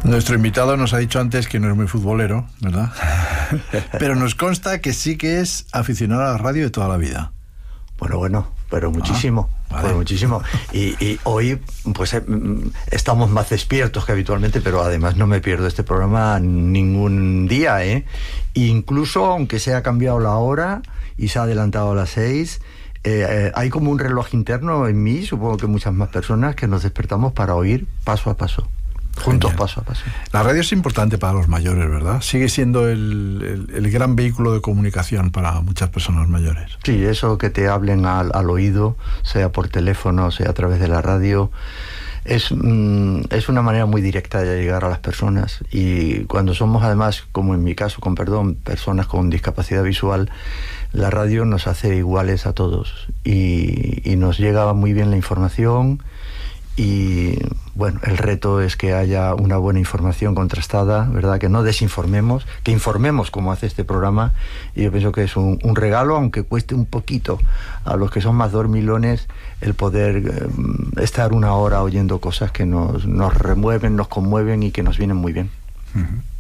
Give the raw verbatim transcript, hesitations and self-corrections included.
Nuestro invitado nos ha dicho antes que no es muy futbolero, ¿verdad? Pero nos consta que sí que es aficionado a la radio de toda la vida. Bueno, bueno, pero muchísimo, ah, vale. pero muchísimo. Y, y hoy, pues, eh, estamos más despiertos que habitualmente, pero además no me pierdo este programa ningún día, ¿eh? Incluso, aunque se ha cambiado la hora y se ha adelantado a las seis, eh, eh, hay como un reloj interno en mí, supongo que muchas más personas, que nos despertamos para oír paso a paso. Juntos, Genial. paso a paso. La radio es importante para los mayores, ¿verdad? Sigue siendo el, el, el gran vehículo de comunicación para muchas personas mayores. Sí, eso que te hablen al, al oído, sea por teléfono, sea a través de la radio, es, mm, es una manera muy directa de llegar a las personas. Y cuando somos, además, como en mi caso, con perdón, personas con discapacidad visual, la radio nos hace iguales a todos. Y, y nos llega muy bien la información. Y bueno, el reto es que haya una buena información contrastada, ¿verdad? Que no desinformemos, que informemos como hace este programa. Y yo pienso que es un, un regalo, aunque cueste un poquito a los que son más dormilones, el poder eh, estar una hora oyendo cosas que nos, nos remueven, nos conmueven y que nos vienen muy bien. Uh-huh.